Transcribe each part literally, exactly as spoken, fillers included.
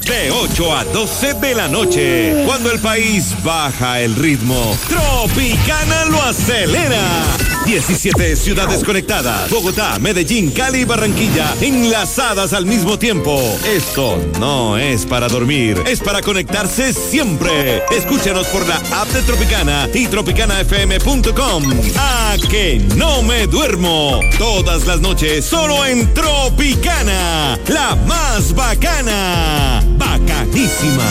de ocho a doce de la noche. Cuando el país baja el ritmo, Tropicana lo acelera. diecisiete ciudades conectadas. Bogotá, Medellín, Cali y Barranquilla enlazadas al mismo tiempo. Esto no es para dormir, es para conectarse siempre. Escúchanos por la app de Tropicana y tropicana f m punto com. ¡A que no me duermo! Todas las noches solo en Tropicana, la más bacana. Bacanísima.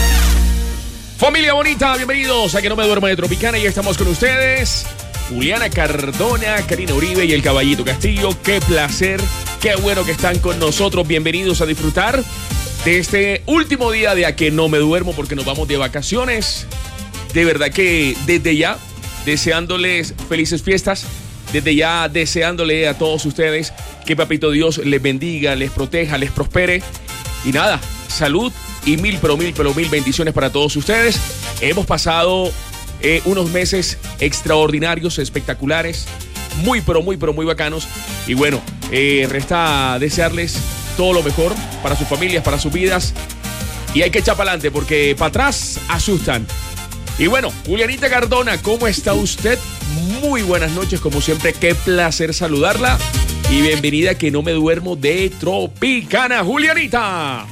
Familia bonita, bienvenidos a Que No Me Duermo de Tropicana. Y estamos con ustedes, Juliana Cardona, Karina Uribe y el Caballito Castillo. Qué placer, qué bueno que están con nosotros. Bienvenidos a disfrutar de este último día de A Que No Me Duermo, porque nos vamos de vacaciones. De verdad que desde ya, deseándoles felices fiestas, desde ya deseándole a todos ustedes que Papito Dios les bendiga, les proteja, les prospere. Y nada, salud y mil, pero mil, pero mil bendiciones para todos ustedes. Hemos pasado eh, unos meses extraordinarios, espectaculares, muy, pero muy, pero muy bacanos. Y bueno, eh, resta desearles todo lo mejor para sus familias, para sus vidas. Y hay que echar para adelante porque para atrás asustan. Y bueno, Julianita Cardona, ¿cómo está usted? Muy buenas noches, como siempre, qué placer saludarla. Y bienvenida a Que No Me Duermo de Tropicana, Julianita.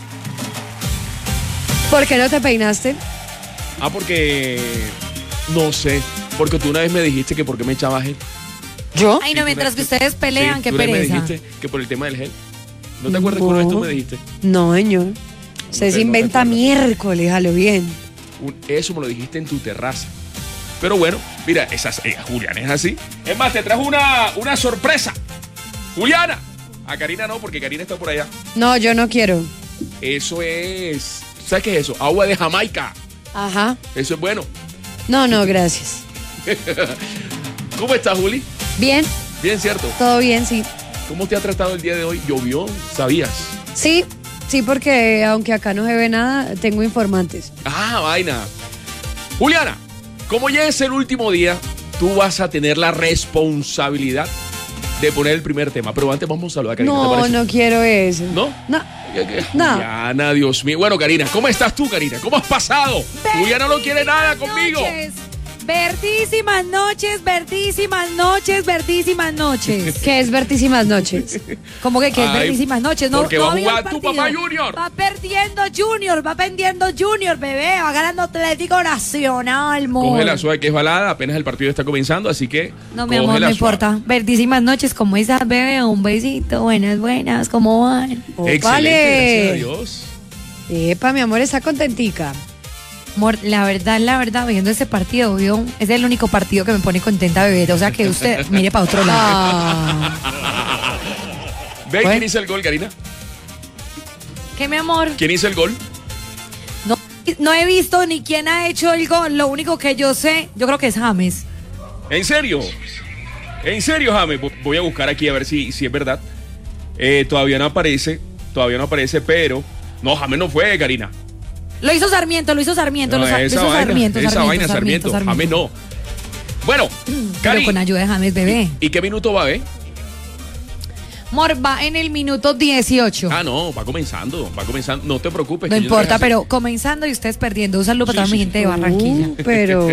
¿Por qué no te peinaste? Ah, porque... no sé, porque tú una vez me dijiste que por qué me echabas gel. ¿Yo? Ay, no, mientras que ustedes pelean, Sí, qué tú una vez pereza. me dijiste que por el tema del gel. ¿No te acuerdas que una vez tú me dijiste? No, señor. Usted No se te- inventa no te acuerdas. miércoles, jalo bien. Un- eso me lo dijiste en tu terraza. Pero bueno, mira, esas, eh, Juliana es así. Es más, te trajo una, una sorpresa. Juliana. A Karina no, porque Karina está por allá. No, yo no quiero. Eso es... ¿Sabes qué es eso? Agua de Jamaica. Ajá. Eso es bueno. No, no, gracias. ¿Cómo estás, Juli? Bien, Bien, ¿cierto? todo bien, sí. ¿Cómo te ha tratado el día de hoy? ¿Llovió? ¿Sabías? Sí, sí, porque aunque acá no se ve nada, tengo informantes. Ah, vaina. Juliana, como ya es el último día, tú vas a tener la responsabilidad de poner el primer tema. Pero antes vamos a saludar a Karina, ¿te No, parece? no quiero eso. ¿No? No. No. Juliana, Dios mío. Bueno, Karina, ¿cómo estás tú, Karina? ¿Cómo has pasado? Juliana no quiere nada conmigo. Noches. Verdísimas noches, verdísimas noches, verdísimas noches. ¿Qué es Vertísimas Noches? ¿Cómo que qué es Ay, verdísimas noches? No, porque no va a había jugar un tu partido. papá Junior. Va perdiendo Junior, va perdiendo Junior, bebé. Va ganando Atlético Nacional, amor. Coge la suave que es balada, apenas el partido está comenzando, así que No, mi coge amor, la no suave. importa. Verdísimas noches, ¿cómo estás, bebé? Un besito, buenas, buenas, ¿cómo van? Excelente, gracias a Vale. Dios. Epa, mi amor, está contentica. Amor, la verdad, la verdad, viendo ese partido, ¿vio? Es el único partido que me pone contenta, bebé. O sea, que usted mire para otro lado. Ah, Ve, ¿quién Bueno. hizo el gol, Karina? ¿Qué, mi amor? ¿Quién hizo el gol? No, no he visto ni quién ha hecho el gol. Lo único que yo sé, yo creo que es James. ¿En serio? ¿En serio, James? Voy a buscar aquí a ver si, si es verdad. Eh, todavía no aparece, todavía no aparece, pero... No, James no fue, Karina. Lo hizo Sarmiento, lo hizo Sarmiento, No, lo, sa- lo esa hizo vaina, Sarmiento, esa Sarmiento, vaina, Sarmiento. Sarmiento, James no. Bueno, Pero Cari, con ayuda de James, bebé. ¿y qué minuto va a ver? Amor, va en el minuto dieciocho. Ah, no, va comenzando, va comenzando. No te preocupes. No que yo importa, te voy a hacer- pero comenzando y ustedes perdiendo. Un saludo para Sí, toda mi sí. gente de Barranquilla. uh, pero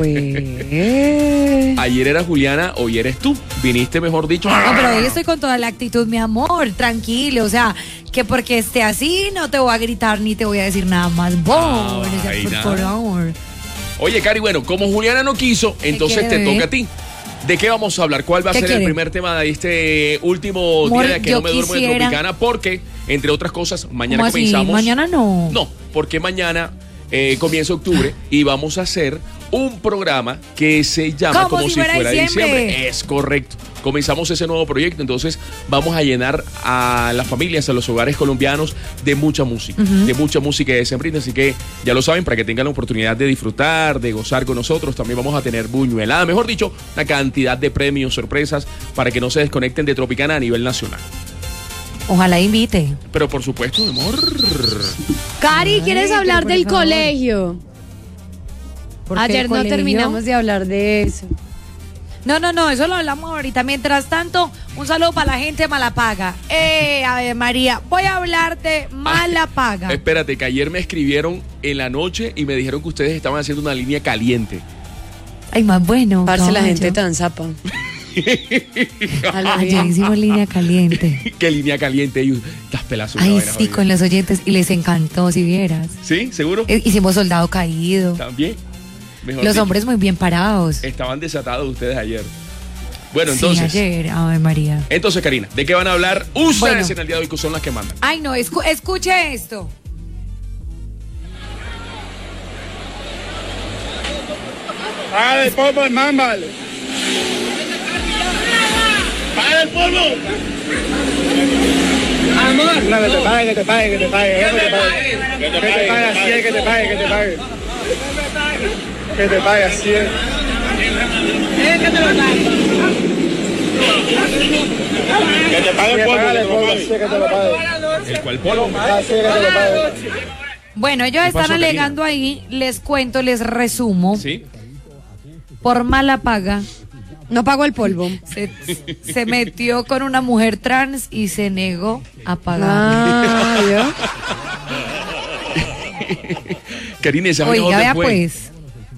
eh. Ayer era Juliana, hoy eres tú. Viniste, mejor dicho. No, pero hoy estoy con toda la actitud, mi amor, tranquilo. O sea, que porque esté así no te voy a gritar ni te voy a decir nada más. Ah, Bon, o sea, vaina. por favor. Oye, Cari, bueno, como Juliana no quiso, entonces quiere, te bebé? toca a ti. ¿De qué vamos a hablar? ¿Cuál va a ¿Qué ser el quiere? primer tema de este último Amor, día de que yo no me duermo de quisiera- Tropicana? Porque, entre otras cosas, mañana ¿Cómo así? comenzamos. Mañana no. No, porque mañana eh, comienza octubre y vamos a hacer un programa que se llama Como Como si si fuera fuera diciembre. diciembre. Es correcto. Comenzamos ese nuevo proyecto, entonces vamos a llenar a las familias, a los hogares colombianos de mucha música, de mucha música de decembrina, así que ya lo saben, para que tengan la oportunidad de disfrutar, de gozar con nosotros, también vamos a tener buñuelada, mejor dicho, una cantidad de premios, sorpresas, para que no se desconecten de Tropicana a nivel nacional. Ojalá invite. Pero por supuesto, mi amor. Cari, ¿quieres Ay, hablar pero por del favor. colegio? ¿Por qué Ayer el no colegio? terminamos de hablar de eso. No, no, no, eso lo hablamos ahorita. Mientras tanto, un saludo para la gente de Malapaga. Eh, a ver, María, voy a hablar de Malapaga. Ah, espérate, que ayer me escribieron en la noche y me dijeron que ustedes estaban haciendo una línea caliente. Ay, más bueno. Parce, la gente caballo. tan zapa. Ayer hicimos línea caliente. ¿Qué línea caliente? Ellos, las pelas son Ay, una vaina sí, jodida. con los oyentes. Y les encantó, si vieras. ¿Sí? ¿Seguro? Eh, Hicimos soldado caído. También. Mejor Los dicho, hombres muy bien parados. estaban desatados ustedes ayer. Bueno, Sí, entonces. ayer, Ave María. Entonces, Karina, ¿de qué van a hablar ustedes Bueno. en el día de hoy, que son las que mandan? Ay, no, escu- escuche esto. Paga el polvo, hermano, vale. Paga el polvo. Amor. No, que te pague, que te pague, que te pague. Que te pague. Que te pague así, es, que te pague, que te pague. Que te pague así. es. Que te pague el polvo, así es, que te lo pague. ¿El cual polvo? Así es, que te lo pague. Bueno, ellos ¿Qué están pasó, alegando ahí, les cuento, les resumo. Sí. Por mala paga, No pago el polvo. se, se metió con una mujer trans y se negó a pagar. Ah, ¿yo? Karina, ¿esa vaina Oiga, dónde vea fue? pues.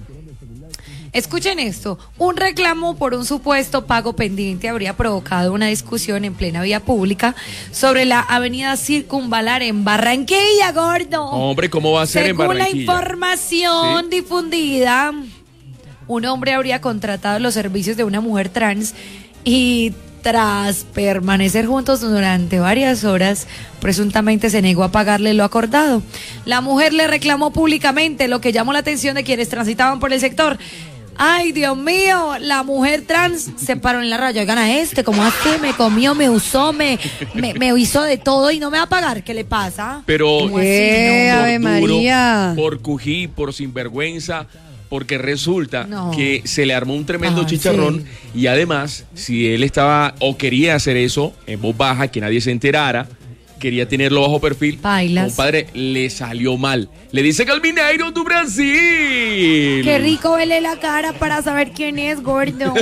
Escuchen esto, un reclamo por un supuesto pago pendiente habría provocado una discusión en plena vía pública sobre la avenida Circunvalar en Barranquilla, gordo. Hombre, ¿cómo va a ser en Según la Barranquilla? información Sí. difundida, un hombre habría contratado los servicios de una mujer trans y tras permanecer juntos durante varias horas, presuntamente se negó a pagarle lo acordado. La mujer le reclamó públicamente, lo que llamó la atención de quienes transitaban por el sector. Ay, Dios mío, la mujer trans se paró en la raya. Oigan a este, como así, me comió, me usó, me, me, me hizo de todo y no me va a pagar. ¿Qué le pasa? Pero ¿Cómo así, ¿Qué? no? Ave por duro, María. por cují, por sinvergüenza, porque resulta No. que se le armó un tremendo Ah, chicharrón sí. y además, si él estaba o quería hacer eso en voz baja, que nadie se enterara, quería tenerlo bajo perfil, Bailas. compadre, le salió mal. Le dice Calmineiro do Brasil. Qué rico verle la cara para saber quién es, gordo.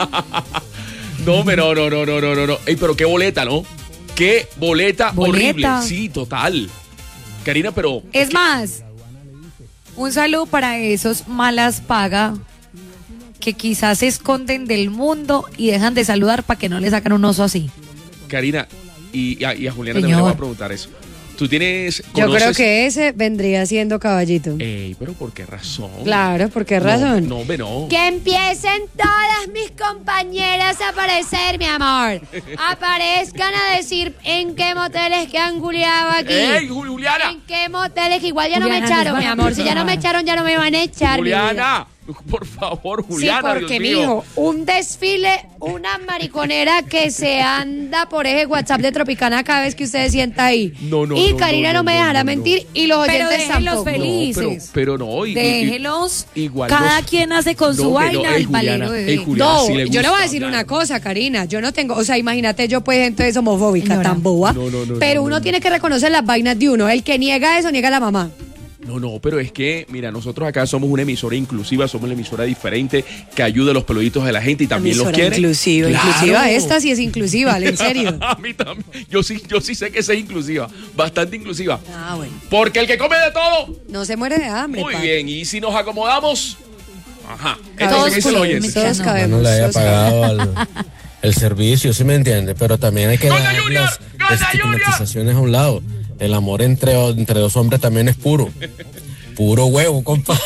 No, pero no, no, no, no, no, no. Ey, pero qué boleta, ¿no? Qué boleta, Boleta. horrible. Sí, total. Karina, pero Es más, un saludo para esos malas paga que quizás se esconden del mundo y dejan de saludar para que no le sacan un oso así. Karina, y, y a, y a Juliana Señor. también le voy a preguntar eso. Tú tienes. Yo creo conoces- que ese vendría siendo caballito. Ey, pero ¿por qué razón? Claro, ¿por qué No, razón? No, hombre, no. Que empiecen todas mis compañeras a aparecer, mi amor. Aparezcan a decir en qué moteles que han guleado aquí. ¡Ey, Jul- Juliana! En qué moteles que igual ya no me Juliana, echaron, nos mi van a amor. Si ya no me perdonar. echaron, ya no me van a echar. mi vida. Juliana, por favor, Juliana, sí, porque, Dios mío. mijo, un desfile, una mariconera que se anda por eje WhatsApp de Tropicana cada vez que usted sienta ahí. No, no, y no, Karina no, no, me no, dejará no, no. mentir y los Pero oyentes déjenlos tampoco. felices. No, pero, pero no. y- y- y- Déjelos. igual Cada los- quien hace con su No, que no, vaina ey, el valero Juliana, de ey, él. Juliana, No, sí le yo le voy gusta a decir hablar. una cosa, Karina. Yo no tengo, o sea, imagínate, yo pues entonces homofóbica, Señora. tan boba. No, no, no, pero no, uno no. tiene que reconocer las vainas de uno. El que niega eso, niega a la mamá. No, no, pero es que, mira, nosotros acá somos una emisora inclusiva, somos una emisora diferente que ayuda a los peluditos de la gente y también los Emisora quiere. inclusiva, Claro. inclusiva. Esta sí es inclusiva, en serio. A mí también. Yo sí, yo sí sé que esa es inclusiva, bastante inclusiva. Ah, bueno. Porque el que come de todo, No se muere de hambre. muy pa. bien. Y si nos acomodamos, ajá. Todos Entonces, ¿qué dice el oyente? polémicos. Todos No. cabemos. no le haya todos pagado al, el servicio, ¿sí me entiende? Pero también hay que ¡Gana, dejar Junior! las ¡Gana, estigmatizaciones a un lado. El amor entre, entre dos hombres también es puro. Puro huevo, compa.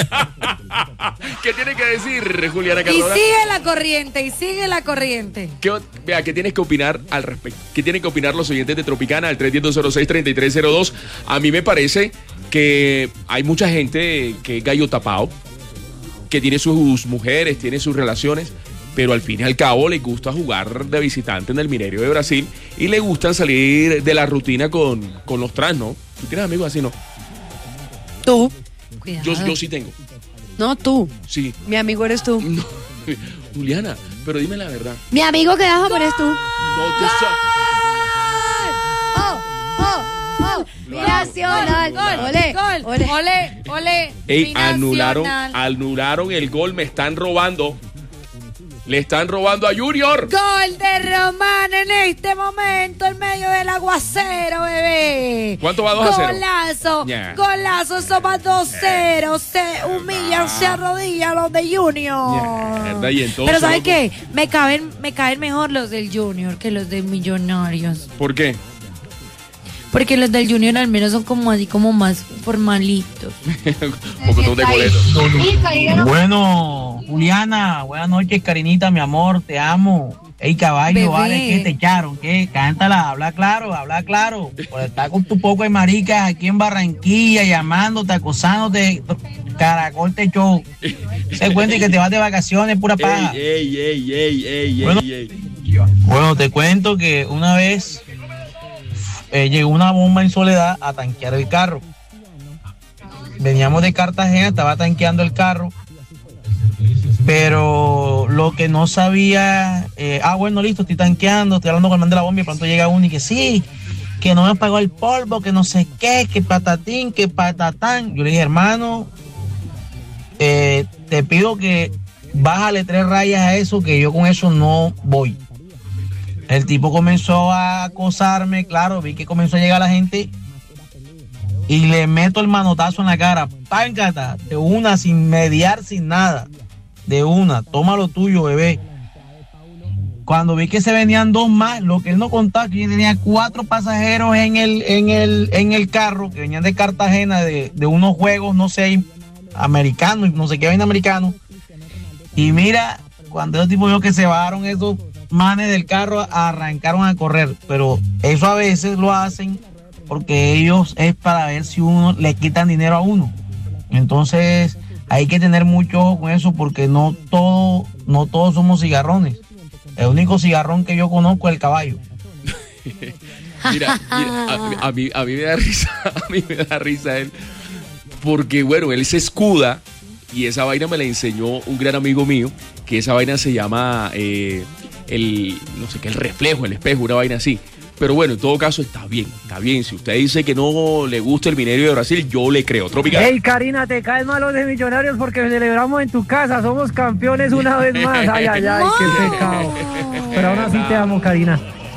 ¿Qué tiene que decir Juliana Y Cardona? sigue la corriente, y sigue la corriente. ¿Qué, vea, ¿qué tienes que opinar al respecto? ¿Qué tienen que opinar los oyentes de Tropicana al tres uno cero, cero seis, tres tres cero dos? A mí me parece que hay mucha gente que es gallo tapado, que tiene sus mujeres, tiene sus relaciones, pero al fin y al cabo le gusta jugar de visitante en el Mineiro de Brasil y le gustan salir de la rutina con, con los trans, ¿no? ¿Tú tienes amigos así, no? Tú. Cuidado. Yo, yo sí tengo, No, tú. sí. Mi amigo eres tú. No. Juliana, pero dime la verdad. Mi amigo que das amor es tú. No te sa- Oh, oh, oh. Nacional. Gol, Ole, gol, ole. ole, ole. Ey, Mi anularon, nacional. anularon el gol, me están robando. Le están robando a Junior. Gol de Román en este momento en medio del aguacero, bebé. ¿Cuánto va? dos a cero. Golazo, Yeah. golazo, soma dos cero. Se humillan, se arrodillan los de Junior. Mierda, y entonces, Pero ¿sabes loco. qué? Me caben, me caen mejor los del Junior que los de Millonarios. ¿Por qué? Porque los del Junior al menos son como así, como más formalitos. Un poco de boleto. Bueno, Juliana, buenas noches, Karinita, mi amor, te amo. Ey, caballo, Bebé. vale, ¿qué te echaron? ¿Qué? Cántala, habla claro, habla claro. Por estar con tu poco de maricas aquí en Barranquilla, llamándote, acosándote, Caracol te echó. Se cuenta y que te vas de vacaciones, pura paja. Ey, ey, ey, ey, Bueno. ey, ey. Bueno, te cuento que una vez eh, llegó una bomba en Soledad a tanquear el carro. Veníamos de Cartagena, estaba tanqueando el carro, pero lo que no sabía, eh, ah, bueno, listo, estoy tanqueando, estoy hablando con el man de la bomba y de pronto llega uno y que sí, que no me pagó el polvo, que no sé qué, que patatín, que patatán. Yo le dije, hermano, eh, te pido que bájale tres rayas a eso, que yo con eso no voy. El tipo comenzó a acosarme, claro, vi que comenzó a llegar la gente y le meto el manotazo en la cara, páncata, de una, sin mediar, sin nada, de una, toma lo tuyo, bebé. Cuando vi que se venían dos más, lo que él no contaba, que yo tenía cuatro pasajeros en el, en el, en el carro, que venían de Cartagena, de, de unos juegos, no sé, americanos, no sé qué vaina americano. Y mira, cuando esos tipos vio que se bajaron esos manes del carro, arrancaron a correr, pero eso a veces lo hacen porque ellos es para ver si uno le quitan dinero a uno. Entonces hay que tener mucho ojo con eso, porque no todo, no todos somos cigarrones. El único cigarrón que yo conozco es el caballo. Mira, mira, a, a mí, a mí me da risa, a mí me da risa él, porque bueno, él se escuda, y esa vaina me la enseñó un gran amigo mío, que esa vaina se llama eh, el, no sé qué, el reflejo, el espejo, una vaina así. Pero bueno, en todo caso está bien, está bien. Si usted dice que no le gusta el Minerio de Brasil, yo le creo. Tropical. Hey, Karina, te caes mal los de Millonarios porque celebramos en tu casa. Somos campeones una vez más. Ay, ay, ay, qué pecado. Pero aún así te amo, Karina.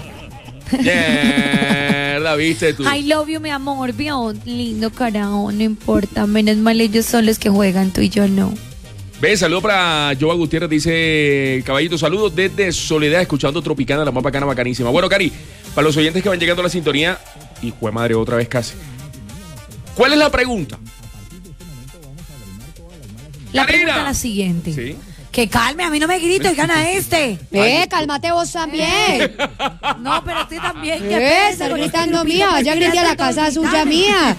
Mierda, viste tú. I love you, mi amor, vio, lindo carajo, no importa, menos mal ellos son los que juegan, tú y yo no. Ve, saludo para Joa Gutiérrez, dice Caballito, saludos desde Soledad, escuchando Tropicana, la más bacana, bacanísima. Bueno, Cari, para los oyentes que van llegando a la sintonía, y fue madre otra vez casi. ¿Cuál es la pregunta? La Karina. pregunta es la siguiente. Sí. Que calme, a mí no me grito y gana este. Eh, cálmate vos también. No, pero usted también. ¿Qué Eh, pesa? estás Con gritando este mía, vaya grite a la Tropicana, casa suya Tropicana. mía.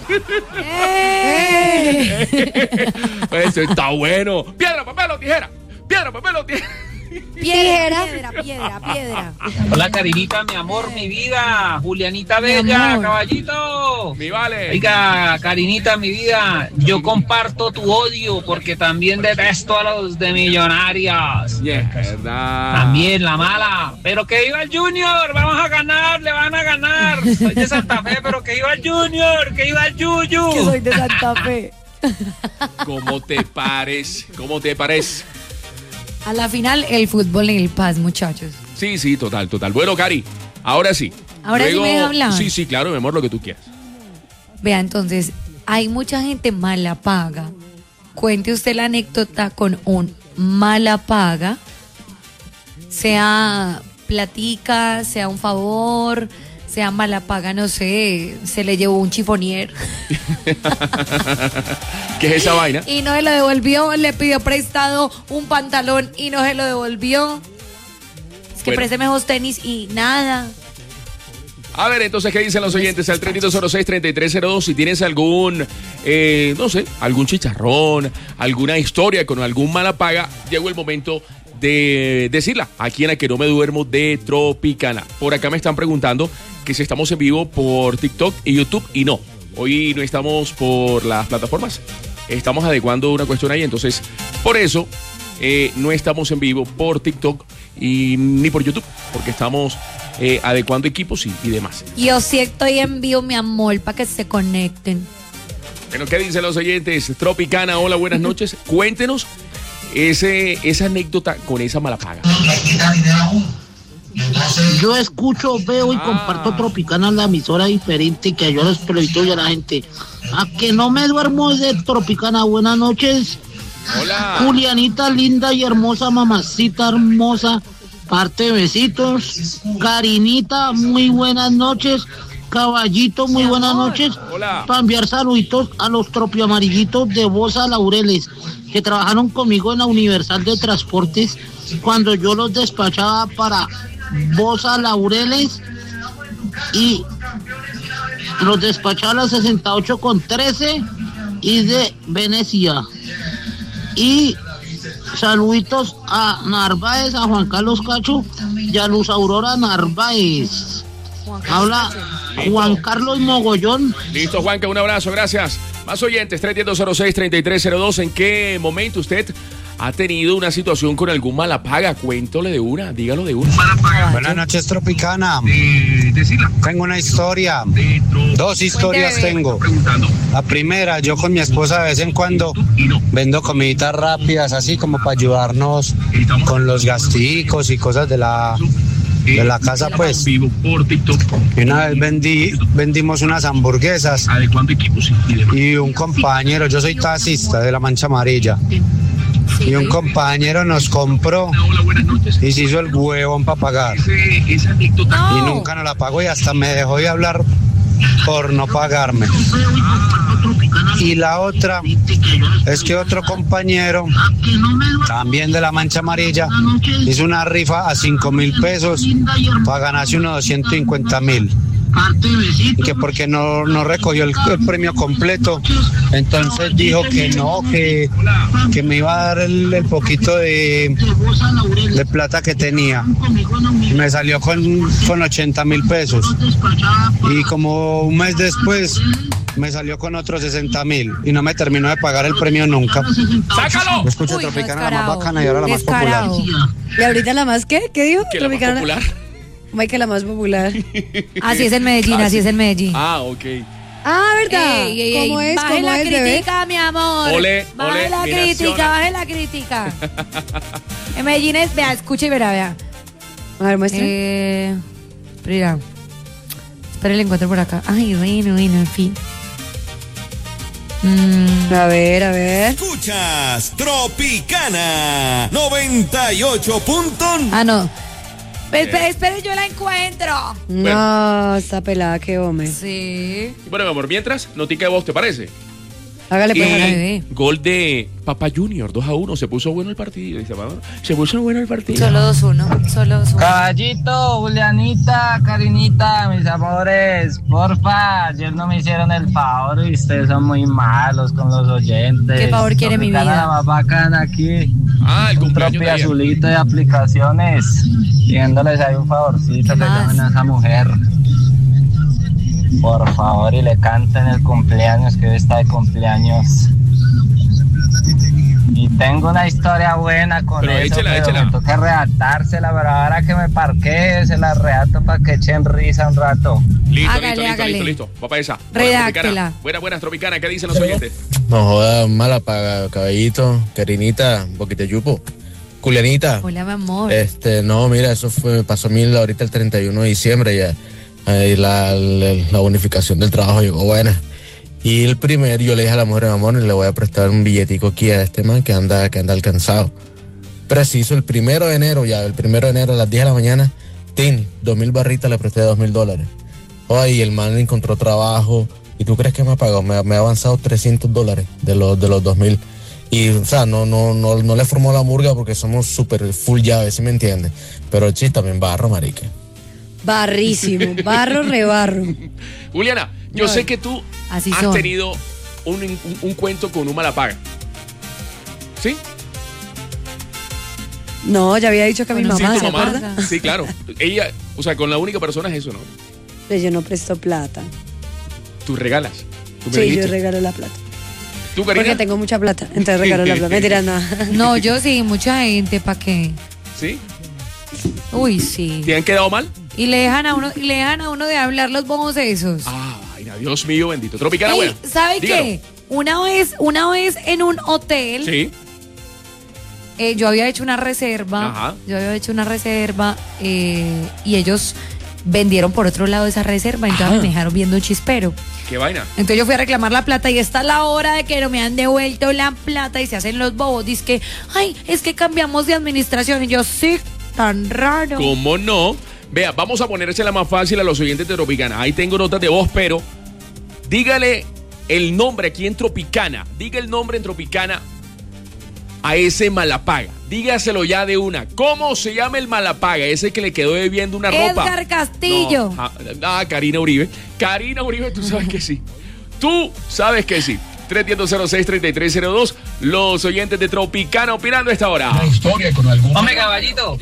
¡Eh! Eso está bueno. Piedra, papel o tijera. Piedra, papel o tijera. Piedra, piedra, piedra, piedra. Hola, Karinita, mi amor, mi vida. Julianita Mi Bella, amor. caballito. Mi vale. Oiga, Karinita, mi vida, yo comparto tu odio porque también detesto a los de Millonarios. Yeah, verdad. También la mala. Pero que viva el Junior, vamos a ganar, le van a ganar. Soy de Santa Fe, pero que viva el Junior, que viva el Yuyu. Que soy de Santa Fe. ¿Cómo te parece? ¿Cómo te parece? A la final, el fútbol en el Paz, muchachos. Sí, sí, total, total. Bueno, Cari, ahora sí. Ahora sí me deja hablar. Sí, sí, claro, mi amor, lo que tú quieras. Vea, entonces, hay mucha gente mala paga. Cuente usted la anécdota con un mala paga. Sea platica, sea un favor, sea mala paga, no sé, se le llevó un chifonier. ¿Qué es esa vaina? Y no se lo devolvió, le pidió prestado un pantalón y no se lo devolvió. Es que Bueno. présteme esos tenis y nada. A ver, entonces, ¿qué dicen los oyentes? Al treinta y dos cero seis, treinta y tres cero dos, si tienes algún, eh, no sé, algún chicharrón, alguna historia con algún mala paga, llegó el momento de decirla aquí en La Que No Me Duermo de Tropicana. Por acá me están preguntando que si estamos en vivo por TikTok y YouTube, y no, hoy no estamos por las plataformas, estamos adecuando una cuestión ahí, entonces por eso eh, no estamos en vivo por TikTok y ni por YouTube, porque estamos eh, adecuando equipos y, y demás. Yo sí estoy en vivo, mi amor, para que se conecten. Bueno, ¿qué dicen los oyentes? Tropicana, hola, buenas noches. Cuéntenos ese, esa anécdota con esa mala paga. Yo escucho, veo y Ah. comparto Tropicana, la emisora diferente que yo les prohibito a la gente. A que no me duermo de Tropicana. Buenas noches. Hola. Julianita, linda y hermosa, mamacita hermosa. Parte besitos. Karinita, muy buenas noches. Caballito, muy buenas noches. Hola. Para enviar saluditos a los tropioamarillitos de Bosa Laureles, que trabajaron conmigo en la Universal de Transportes cuando yo los despachaba para Bosa Laureles y los despachaba a las sesenta y ocho con trece y de Venecia. Y saluditos a Narváez, a Juan Carlos Cacho y a Luz Aurora Narváez. Habla Juan Carlos Mogollón. Listo, Juanca, un abrazo, gracias. Más oyentes, tres uno cero cero seis, tres tres cero dos. ¿En qué momento usted ha tenido una situación con algún mala paga? Cuéntole de una, dígalo de una. Buenas noches, Tropicana. Tengo una historia. Dos historias tengo. La primera, yo con mi esposa de vez en cuando vendo comiditas rápidas, así como para ayudarnos con los gasticos y cosas de la de la casa, pues. Y una vez vendí, vendimos unas hamburguesas y un compañero, yo soy taxista de la Mancha Amarilla, y un compañero nos compró y se hizo el huevón para pagar y nunca nos la pagó y hasta me dejó de hablar por no pagarme. Y la otra es que otro compañero, también de la Mancha Amarilla, hizo una rifa a cinco mil pesos para ganarse unos doscientos cincuenta mil. Y que porque no, no recogió el, el premio completo, entonces dijo que no, que, que me iba a dar el, el poquito de, de plata que tenía. Y me salió con, con ochenta mil pesos. Y como un mes después me salió con otros sesenta mil y no me terminó de pagar el premio nunca. ¡Sácalo! Yo escucho Tropicana, la más bacana y ahora la más popular. ¿Y ahorita la más qué? ¿Qué dijo? ¿Que la más Tropicana. popular? Mike, la más popular. Así es en Medellín, así es en Medellín. Ah, ok. Ah, ¿verdad? Ey, ey, ey, ¿Cómo es? baje ¿Cómo la es, bebé? crítica, mi amor. Ole, baje ole, la mi crítica, nación. baje la crítica. En Medellín es, vea, escuche y verá, vea. A ver, muestra. Eh, mira. Espera, el encuentro por acá. Ay, bueno, bueno, en fin. Mm, A ver, a ver. Escuchas Tropicana noventa y ocho punto nueve. ah, no. Espere, espere, yo la encuentro. No, está pelada, qué hombre. Sí. Bueno, mi amor, mientras, notica de voz, ¿te parece? Hágale pues, Y hágale. bebé. gol de Papa Junior, dos a uno. Se puso bueno el partido. Dice, mamá, se puso bueno el partido. Solo dos uno, solo dos uno. Caballito, Julianita, Karinita, mis amores, porfa, ayer no me hicieron el favor y ustedes son muy malos con los oyentes. ¿Qué favor quiere mi Tropicana, vida? la más bacana aquí. Ah, el Un cumpleaños propio de ayer. azulito de aplicaciones, pidiéndoles ahí un favorcito que más? llamen a esa mujer. Por favor, y le canten el cumpleaños, que hoy está de cumpleaños. Y tengo una historia buena con Pero eso, échela, pero échela. me toca redactársela, pero ahora que me parqué, se la redacto para que echen risa un rato. Listo, Hágale, listo, listo, hágale. listo, listo. Papá esa. Redáctela. Buenas, buenas, Tropicana. ¿Qué dicen los oyentes? No jodas, mala paga, caballito, Karinita, un poquito de yupo. Julianita. Hola, mi amor. Este, no, mira, eso fue, me pasó a mí ahorita el treinta y uno de diciembre ya. Ahí la, la, la bonificación del trabajo llegó buena. Y el primer, yo le dije a la mujer, mi amor, le voy a prestar un billetico aquí a este man que anda, que anda alcanzado. Preciso, el primero de enero ya, el primero de enero a las diez de la mañana, tin, dos mil barritas, le presté dos mil dólares. Oye, y el man encontró trabajo. ¿Y tú crees que me ha pagado? Me, me ha avanzado trescientos dólares de los, de los dos mil. Y, o sea, no, no, no, no le formó la murga porque somos súper full llave, ¿sí me entiendes? Pero el chiste también barro, marica. Barrísimo, barro, rebarro. Juliana, yo No. sé que tú Así has son. tenido un, un, un cuento con un mala paga. ¿Sí? No, ya había dicho que a mi Bueno, mamá, sí, ¿se tu mamá. acuerda? Sí, claro. Ella, o sea, con la única persona es eso, ¿no? Pero yo no presto plata. Tú regalas. Tú me Sí, dijiste. yo regalo la plata. ¿Tú, Karina? Porque tengo mucha plata, entonces regalo la plata. Mentira, nada. No, yo sí, mucha gente, ¿para qué? ¿Sí? Uy, sí. ¿Te han quedado mal? Y le dejan a uno, y le dejan a uno de hablar los bobos esos. Ah, vaina, Dios mío, bendito. Tropicana, Ey, buena. ¿sabe Dígalo. qué? Una vez, una vez en un hotel, Sí. Eh, yo había hecho una reserva, Ajá. yo había hecho una reserva eh, y ellos vendieron por otro lado esa reserva, entonces Ajá. me dejaron viendo un chispero. ¿Qué vaina? Entonces yo fui a reclamar la plata y está la hora de que no me han devuelto la plata y se hacen los bobos. Dice que, ay, es que cambiamos de administración. Y yo, sí, tan raro. ¿Cómo no? Vea, vamos a ponérsela más fácil a los oyentes de Tropicana. Ahí tengo notas de voz, pero dígale el nombre aquí en Tropicana. Diga el nombre en Tropicana a ese malapaga. Dígaselo ya de una. ¿Cómo se llama el malapaga? Ese que le quedó debiendo una ropa. Edgar Castillo. No, ah, ah, Karina Uribe. Karina Uribe, tú sabes que sí. Tú sabes que sí. tres uno cero, cero seis, tres tres cero dos. Los oyentes de Tropicana opinando a esta hora. Una historia con algún... Hombre, caballito.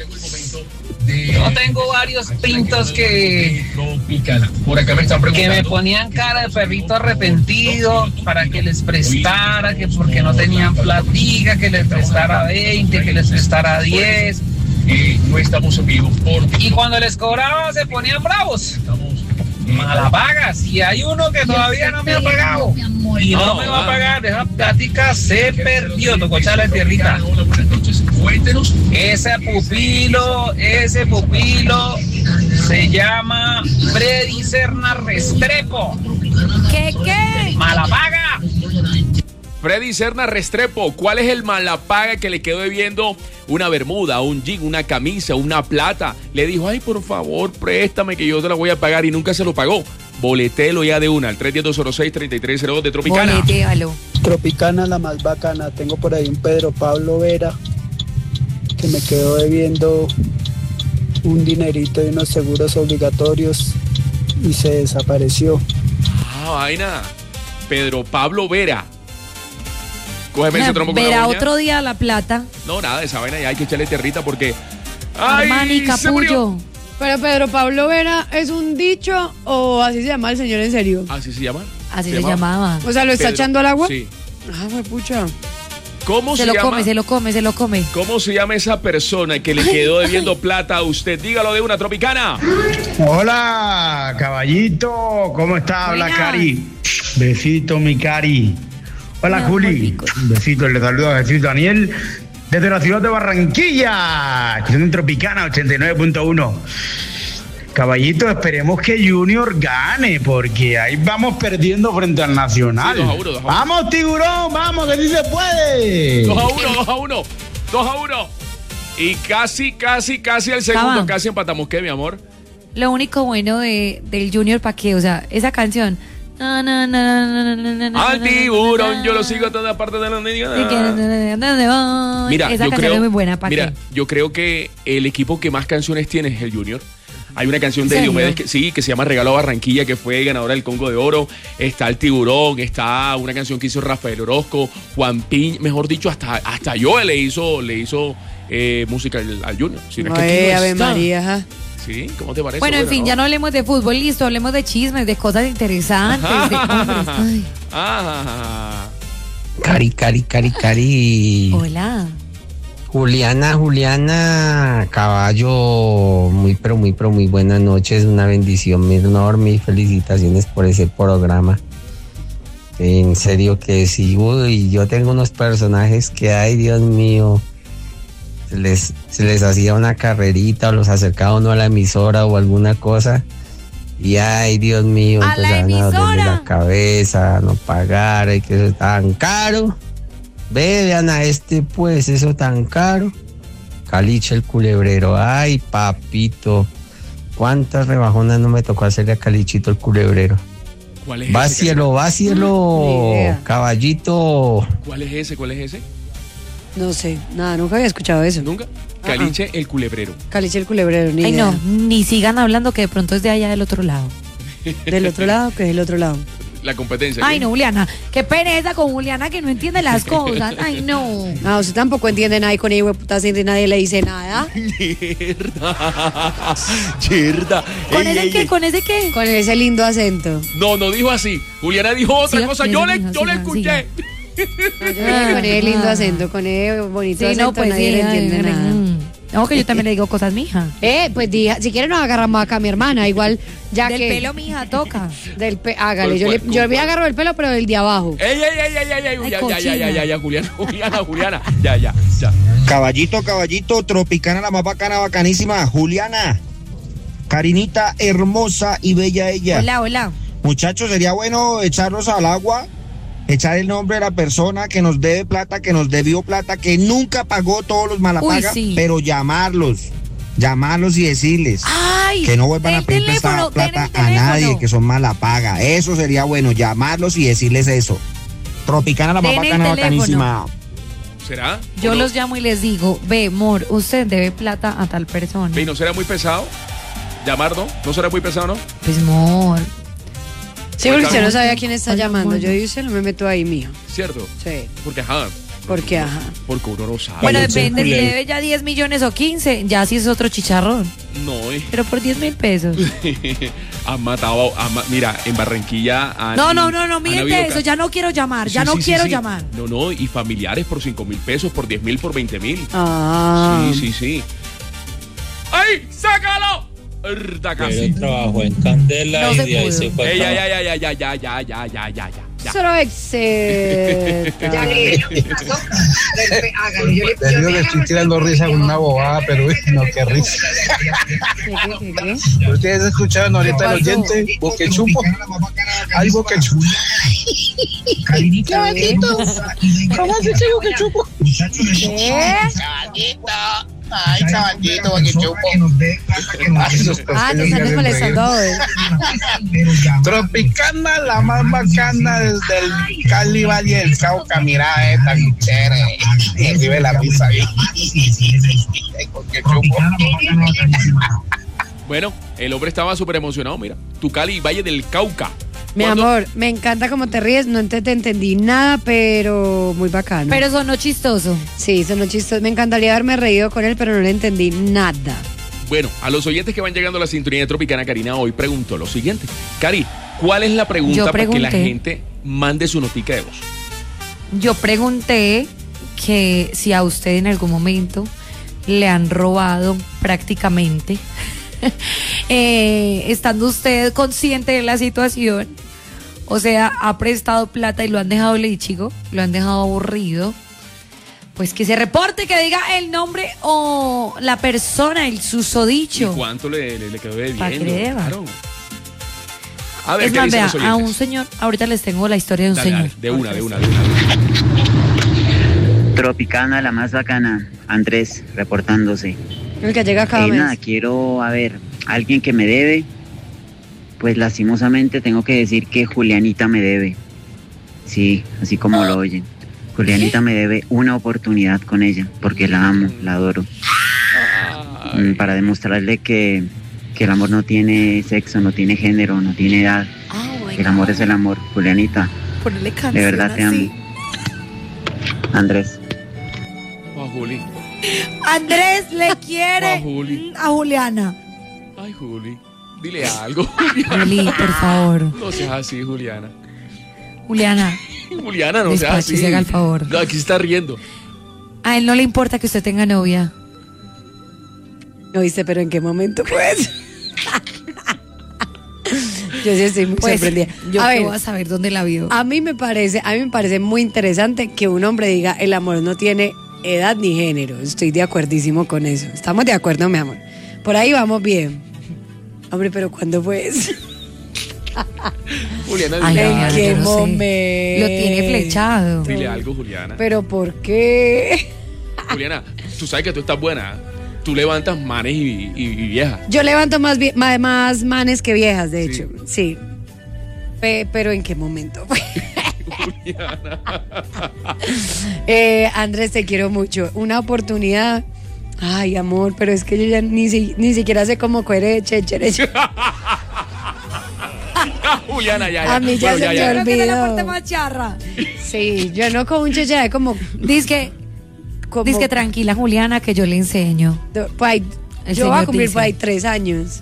Yo tengo varios pintos que, Por acá me están que me preguntando. ponían cara de perrito arrepentido para que les prestara, que porque no tenían platica, que les prestara veinte, que les prestara diez. Eh, no estamos en vivo porque Y cuando les cobraba se ponían bravos. Malapagas. Y hay uno que todavía no me ha pagado. Y no me va a pagar. Esa plática se perdió. Tocó echarle tierrita. Hola, buenas noches. Cuéntenos. Ese pupilo, ese pupilo se llama Freddy Serna Restrepo. ¿Qué, qué? Malapaga. Freddy Serna Restrepo, ¿cuál es el malapaga que le quedó debiendo una bermuda, un jean, una camisa, una plata? Le dijo, ay, por favor, préstame que yo te la voy a pagar y nunca se lo pagó. Boletelo ya de una, al tres uno cero, seis tres tres cero dos de Tropicana. Boletéalo. Tropicana, la más bacana. Tengo por ahí un Pedro Pablo Vera que me quedó debiendo un dinerito y unos seguros obligatorios y se desapareció. Ah, vaina. Pedro Pablo Vera. Cógeme ese trompo con la Verá uña. otro día la plata. No, nada, esa vaina ya hay que echarle tierrita porque... ¡Ay, Armani se murió! Capullo. Pero Pedro Pablo Vera, ¿es un dicho o así se llama el señor en serio? ¿Así se llama? Así se llamaba. O sea, ¿lo está Pedro- echando al agua? Sí. Ah, güey, pucha. ¿Cómo se, Se lo llama? come, se lo come, se lo come. ¿Cómo se llama esa persona que le quedó debiendo plata a usted? Dígalo de una, Tropicana. Hola, caballito, ¿cómo está? Habla Buenas. Cari. Besito, mi Cari. Hola, No, Juli. muy rico. Un besito, le saludo a Jesús Daniel desde la ciudad de Barranquilla, que es en Tropicana ochenta y nueve punto uno. Caballito, esperemos que Junior gane, porque ahí vamos perdiendo frente al Nacional. Sí, dos a uno, dos a uno. ¡Vamos, tiburón! ¡Vamos, que sí se puede! dos a uno, dos a uno. dos a uno. Y casi, casi, casi al segundo, Cava. casi empatamos. ¿Qué, mi amor? Lo único bueno de, del Junior, ¿para qué? O sea, esa canción. Na, na, na, na, na, na, na, Al na, tiburón, na, yo lo sigo a toda parte de la y que, na, na, na, na, na, Mira, esa yo canción creo, es muy buena, ¿para mira, qué? yo creo que el equipo que más canciones tiene es el Junior. Hay una canción ¿En de serio? Diomedes que sí, que se llama Regalo a Barranquilla, que fue ganadora del Congo de Oro. Está El Tiburón, está una canción que hizo Rafael Orozco, Juan Piñ, mejor dicho, hasta, hasta yo le hizo, le hizo eh, música al, al Junior. Si no es que aquí Ay, no Ave está. María, ajá. Sí, ¿cómo te parece? Bueno, en fin, ya no hablemos de fútbol, listo, hablemos de chismes, de cosas interesantes, de hombres. Ay, Ah, Cari, cari, cari, cari. hola. Juliana, Juliana Caballo, muy pero muy pero muy buenas noches, una bendición enorme y felicitaciones por ese programa. En serio que sí, uy, yo tengo unos personajes que, ay Dios mío, se les, se les hacía una carrerita o los acercaba uno a la emisora o alguna cosa y ay Dios mío, ¿A la empezaban a dolerle emisora? la cabeza, a no pagar, y que eso es tan caro. Ve, vean a este pues, eso tan caro. Caliche el culebrero, ay papito, cuántas rebajonas no me tocó hacerle a Calichito el culebrero. ¿cuál es Va ese? cielo, va Ni cielo, idea. caballito. ¿Cuál es ese? ¿Cuál es ese? No sé, nada, nunca había escuchado eso. ¿Nunca? Caliche el culebrero. Caliche el culebrero, ni Ay, idea. no, ni sigan hablando que de pronto es de allá del otro lado. ¿Del otro lado? ¿Qué es el otro lado? La competencia. Ay, ¿qué? no, Juliana, qué pereza con Juliana que no entiende las cosas. Ay, no. Ah, usted tampoco entiende nada y con ella, puta, si nadie le dice nada. Yerda. Yerda. ¿Con Ey, ese ey, qué? ey. ¿Con ese qué? Con ese lindo acento. No, no dijo así. Juliana dijo otra Siga, cosa. siga, Yo le, siga, yo le siga, escuché. No, yo dije con ese lindo acento, con ese bonito Sí, acento, no, pues nadie sí, le ay, entiende ay, nada. mm. No, que yo también le digo cosas, mija. Eh, pues dija, si quiere nos agarramos acá a mi hermana, igual ya Del que... pelo, mija, toca. Del pe... Hágale, ¿Cuál, yo, le, cuál, yo cuál? le agarro el pelo, pero del de abajo. ¡Ey, ey, ey, ey, ey, ey! Ay, Ya, ya, ya, cochina. ya, ya, ya, Juliana, Juliana, Juliana. Ya, ya, ya. Caballito, caballito, tropicana, la más bacana, bacanísima. Juliana, Karinita, hermosa y bella ella. Hola, hola. Muchachos, sería bueno echarlos al agua, echar el nombre de la persona que nos debe plata, que nos debió plata, que nunca pagó todos los malapagas, Uy, sí. pero llamarlos, llamarlos y decirles Ay, que no vuelvan a el pedir teléfono, prestada ten plata el a teléfono. nadie, que son malapaga. Eso sería bueno, llamarlos y decirles eso. Tropicana, la más Den el bacana, teléfono. bacanísima. ¿Será? Yo ¿O no? los llamo y les digo, ve, amor, usted debe plata a tal persona. Ve, ¿no será muy pesado? ¿Llamar, no? ¿No será muy pesado, no? Pues, amor. Sí, porque Está usted no bien. sabe a quién está Ay, llamando. amor. Yo dice, no me meto ahí, mijo. ¿Cierto? Sí. Porque, ajá. Porque, ajá. Porque uno no sabe. Bueno, Vale, depende, si Julián. debe ya diez millones o quince, ya sí es otro chicharrón. No, eh. Pero por diez mil pesos. Han matado, han ma- mira, en Barranquilla han, No, no, no, no, han miente habido eso, ca- ya no quiero llamar, ya Sí, no sí, sí, quiero sí. llamar. No, no, y familiares por cinco mil pesos, por diez mil, por veinte mil. Ah. Sí, sí, sí. ¡Ay! ¡Sácalo! Erda, casi. trabajó en Candela No y se de ahí pudo. se fue a Ey, ya, trabajar. ya, ya, ya, ya, ya, ya, ya, ya, ya, ya. Solo exeta. Te digo que estoy tirando risa con una bobada, pero uy, no, qué risa. ¿Qué, qué, qué, qué? ¿Ustedes escucharon ahorita el oyente? Boquechupo. Ay, boquechupo. Caballito, ¿cómo se dice boquechupo? ¿Qué? Ay, caballito, boquechupo. Ah, te están molestando hoy. Tropicana, la más bacana desde el Cali Valle del Cauca. Mira, eh, tan chévere. Recibe la risa ahí. Bueno, el hombre estaba súper emocionado, mira. Tu Cali, Valle del Cauca. Mi ¿Cuándo? amor, me encanta cómo te ríes. No te, te entendí nada, pero muy bacano. Pero sonó chistoso. Sí, sonó chistoso. Me encantaría haberme reído con él, pero no le entendí nada. Bueno, a los oyentes que van llegando a la sintonía de Tropicana, Karina hoy preguntó lo siguiente. Cari, ¿cuál es la pregunta Yo para que la pregunté. gente mande su notica de voz? Yo pregunté que si a usted en algún momento le han robado prácticamente, eh, estando usted consciente de la situación, o sea, ha prestado plata y lo han dejado lechigo, lo han dejado aburrido, pues que se reporte, que diga el nombre o la persona, el susodicho. ¿Y cuánto le, le, le quedó Pa' que debiendo? deba. Claro. A ver, Es ¿qué más, dicen vea, los a oyentes? un señor, ahorita les tengo la historia de un Dale, señor. dale, de una, de una, de una. Tropicana, la más bacana. Andrés, reportándose. El que llega cada Eh, mes. nada, quiero, a ver, alguien que me debe. Pues lastimosamente tengo que decir que Julianita me debe. Sí, así como lo oyen. Julianita me debe una oportunidad con ella, porque la amo, la adoro. Mm, Para demostrarle que, que el amor no tiene sexo, no tiene género, no tiene edad. El amor es el amor. Julianita, Ponerle canción de verdad te así. amo. Andrés. Oh, Juli. Andrés le quiere Ah, Juli. a Juliana. Ay, Juli. Dile algo, Juli, por favor. No seas así, Juliana. Juliana, Juliana, no seas Despache, así. se haga el favor. No, aquí se está riendo. a él no le importa que usted tenga novia. ¿Oíste? ¿Pero en qué momento, pues? Yo sí estoy muy Pues, sorprendida. yo a qué ver, voy a saber dónde la vio. a mí me parece, a mí me parece muy interesante que un hombre diga el amor no tiene edad ni género. Estoy de acuerdísimo con eso. Estamos de acuerdo, mi amor. Por ahí vamos bien. Hombre, pero ¿cuándo fue eso? Juliana, Ay, dile ¿En Juliana, algo. qué yo no sé. momento? Lo tiene flechado. Dile algo, Juliana. ¿Pero por qué? Juliana, tú sabes que tú estás buena. Tú levantas manes y, y- y viejas. Yo levanto más, vie- más, más manes que viejas, de Sí. hecho. Sí. Pe- pero ¿en qué momento? Juliana. Eh, Andrés, te quiero mucho. Una oportunidad. Ay, amor, pero es que yo ya ni, si- ni siquiera sé cómo coere chéchere. Juliana, ya, ya. A mí ya Bueno, se me ya. Creo que es la olvidó. parte más charra. Sí, yo no con un chéchere como. Dice como que tranquila, Juliana, que yo le enseño. por ahí- El yo voy a señor cumplir dice. por ahí tres años.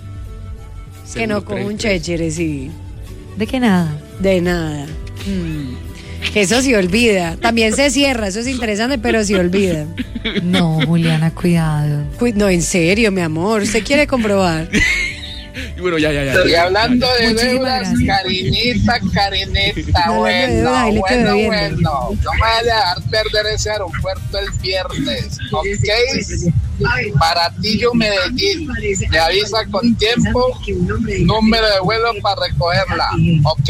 Que Seguro, no con tres, un tres. chéchere, sí. ¿De qué nada? De nada. Mm. Que eso se olvida. También se cierra, eso es interesante, pero se olvida. No, Juliana, cuidado. Cu- no, en serio, mi amor. ¿Usted quiere comprobar? Y bueno, ya, ya, ya. Y hablando de Muchísimas deudas, gracias. Carinita, Carinita, Hablando de bueno, deudas, ahí le quedo bueno, viendo. bueno. No me vaya a dejar perder ese aeropuerto el viernes, ¿ok? Para Tillo, Medellín. Le avisa con tiempo, número de vuelo para recogerla, ¿ok?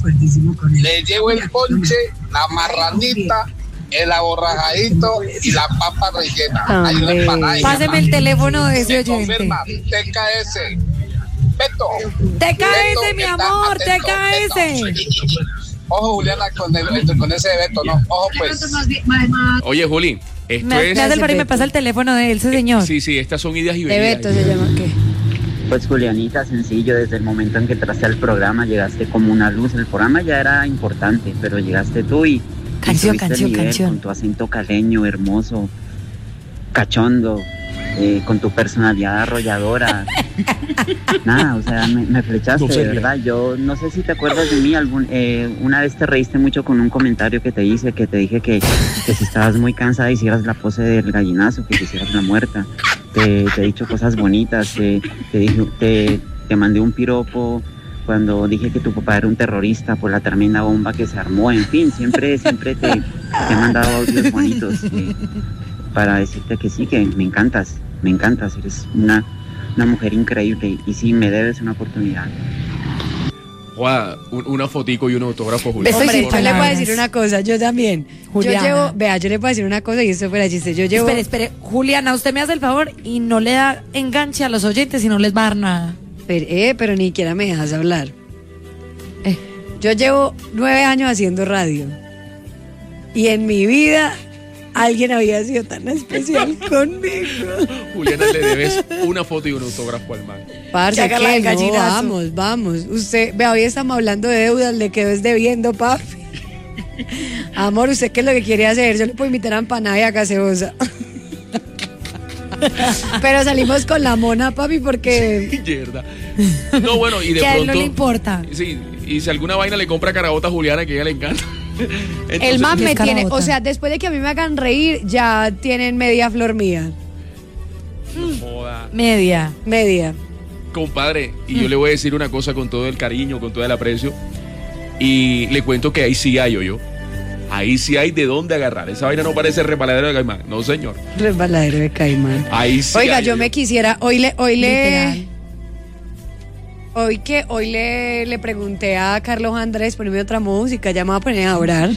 Le llevo el ponche, la marranita, el aborrajadito y la papa rellena. Hay una empanada. Páseme el teléfono de ese Se oyente. confirma, T K S. Beto. T K S, Beto, mi está amor, atento, T K S. Beto. Ojo, Juliana, con, el, con ese Beto, no. Ojo, pues. Oye, Juli, esto Me, es... me hace el favor y me pasa el teléfono de él, ese señor. Sí, sí, estas son ideas y De venidas. Beto se llama, ¿qué? Pues Julianita, sencillo, desde el momento en que entraste al programa llegaste como una luz. El programa ya era importante, pero llegaste tú y, y Canción, subiste el canción, nivel canción. con tu acento caleño, hermoso, cachondo, eh, con tu personalidad arrolladora. Nada, o sea, me, me flechaste, No sé, de verdad. Yo no sé si te acuerdas de mí, algún, eh, una vez te reíste mucho con un comentario que te hice, que te dije que, que si estabas muy cansada hicieras la pose del gallinazo, que te hicieras la muerta. Te, te he dicho cosas bonitas, te, te, dije, te, te mandé un piropo cuando dije que tu papá era un terrorista por la tremenda bomba que se armó. En fin, siempre, siempre te, te he mandado audios bonitos eh, para decirte que sí, que me encantas, me encantas, eres una, una mujer increíble y sí, me debes una oportunidad. Joda, un- una fotico y un autógrafo, Juli. Estoy Hombre, sin yo le voy a palabras. decir una cosa, yo también. Juliana. Yo llevo, vea, yo le puedo decir una cosa y esto fuera chiste. Yo llevo. Espere, espere. Juliana, usted me hace el favor y no le da enganche a los oyentes y no les va a dar nada. Pero, eh, pero ni siquiera me dejas hablar. Eh. Yo llevo nueve años haciendo radio. Y en mi vida alguien había sido tan especial conmigo. Juliana, le debes una foto y un autógrafo al man. Parce, Que haga la ¿qué? del No, gallinazo. vamos, vamos. Usted, vea, hoy estamos hablando de deudas, le quedó es debiendo, papi. Amor, ¿usted qué es lo que quiere hacer? Yo le puedo invitar a empanada y a gaseosa. Pero salimos con la mona, papi, porque... Mierda. No, bueno, y de Que a él pronto... no le importa. Sí, y si alguna vaina le compra carabota a Juliana, que a ella le encanta. Entonces, El man me Es tiene, carabota. o sea, después de que a mí me hagan reír, ya tienen media flor mía. no joda. Media. Media. Compadre, y yo le voy a decir una cosa con todo el cariño, con todo el aprecio. Y le cuento que ahí sí hay, yo. Ahí sí hay de dónde agarrar. Esa vaina no parece repaladero de caimán. No, señor. Resbaladero de caimán. Ahí sí Oiga, hay, yo me quisiera, hoy le, hoy le, Literal. hoy que, hoy le, le pregunté a Carlos Andrés, poneme otra música, ya me voy a poner a orar.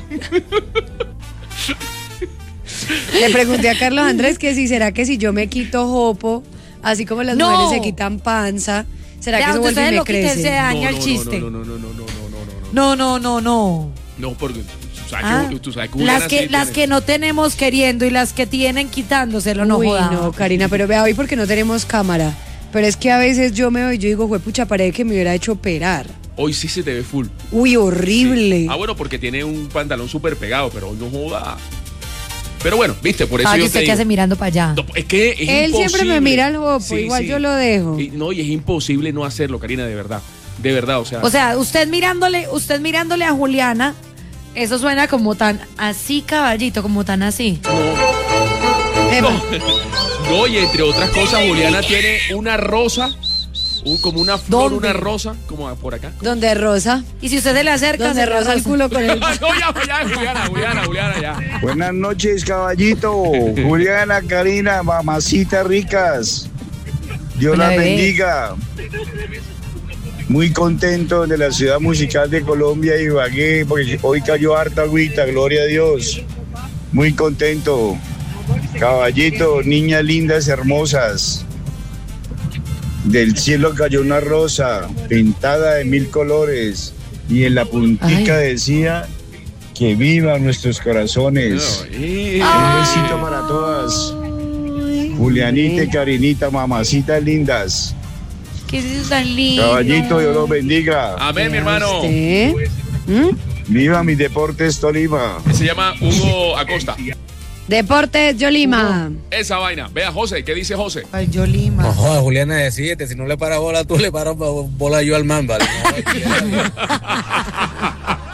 Le pregunté a Carlos Andrés que si será que si yo me quito jopo, así como las No. mujeres se quitan panza, será Ya, que eso usted vuelve y se me lo quita, crece. se daña el no, chiste. No, no, no, no, no, no, no, no, no. No, no, no, no. No, porque tú sabes, Ah, que, tú sabes que Juliana las que, sí las tiene- que no tenemos queriendo y las que tienen quitándoselo, no Uy, joda. no, Karina, pero vea hoy porque no tenemos cámara. Pero es que a veces yo me voy, yo digo, pucha, parece que me hubiera hecho operar. Hoy sí se te ve full. Uy, horrible. Ah, bueno, porque tiene un pantalón súper pegado, pero hoy no joda. Pero bueno, viste, por eso Ah, yo que te usted que digo. hace mirando para allá. No, es que es Él siempre imposible. me mira al jopo, Sí, igual sí. yo lo dejo. Y, no, y es imposible no hacerlo, Karina, de verdad. De verdad, o sea. O sea, usted mirándole, usted mirándole a Juliana, eso suena como tan así, caballito, como tan así. no, no, y entre otras cosas, Juliana tiene una rosa, un, como una flor, ¿Dónde? una rosa, como por acá. Donde Rosa. Y si usted se le acerca, Donde se le rosa el culo con el. no, ya, ya, Juliana, Juliana, Juliana, ya. Buenas noches, caballito. Juliana, Karina, mamacitas ricas. Dios Hola, las bebé. bendiga. Muy contento de la ciudad musical de Colombia, Ibagué, porque hoy cayó harta agüita, gloria a Dios. Muy contento. Caballito, niñas lindas, hermosas. Del cielo cayó una rosa pintada de mil colores y en la puntica Ay. decía que vivan nuestros corazones. No, y- Un besito para todas. Julianita y Karinita, mamacitas lindas. ¿Qué es eso tan lindo? Caballito, Dios los bendiga. Amén, mi hermano. ¿Usted? ¿Mm? Viva mi Deportes Tolima. Se llama Hugo Acosta. Deportes Yolima. Esa vaina. Vea, José, ¿qué dice José? Ay, Yolima. No jodas, Juliana, decídete, si no le paras bola tú, le paras bola yo al man, ¿vale? No,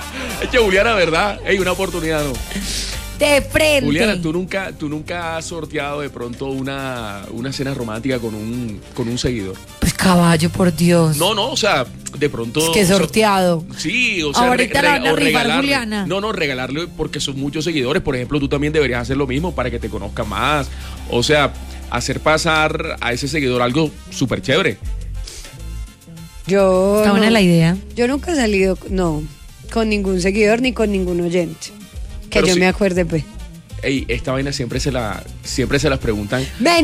Che, Juliana, ¿verdad? Ey, una oportunidad, ¿no? De frente. Juliana, ¿tú nunca, tú nunca has sorteado de pronto una, una cena romántica con un, con un seguidor? Pues caballo, por Dios. No, no, o sea, de pronto... Es que sorteado. Sí, o sea... Ahorita re, la van a o rifar, regalarle. Juliana. No, no, regalarle porque son muchos seguidores. Por ejemplo, tú también deberías hacer lo mismo para que te conozcan más. O sea, hacer pasar a ese seguidor algo súper chévere. Yo. Está buena no, la idea. Yo nunca he salido, no, con ningún seguidor ni con ningún oyente. Que Pero yo sí. me acuerde, pues. Ey, esta vaina siempre se la, siempre se las preguntan. Ven,